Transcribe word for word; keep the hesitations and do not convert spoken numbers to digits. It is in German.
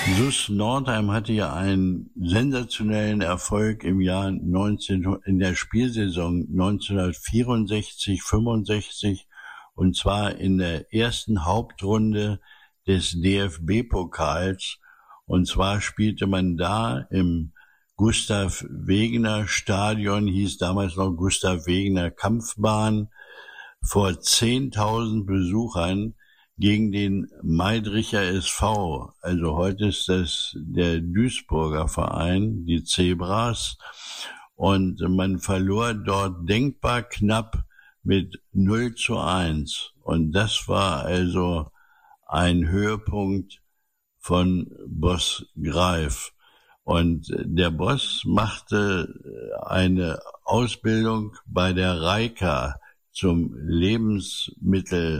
S U S Nordheim hatte ja einen sensationellen Erfolg im Jahr neunzehn, in der Spielsaison neunzehnhundertvierundsechzig fünfundsechzig, und zwar in der ersten Hauptrunde des D F B-Pokals. Und zwar spielte man da im Gustav-Wegener-Stadion, hieß damals noch Gustav-Wegener-Kampfbahn, vor zehntausend Besuchern gegen den Maidricher S V. Also heute ist das der Duisburger Verein, die Zebras. Und man verlor dort denkbar knapp mit null zu eins. Und das war also ein Höhepunkt von Boss Greif. Und der Boss machte eine Ausbildung bei der Reika zum Lebensmittel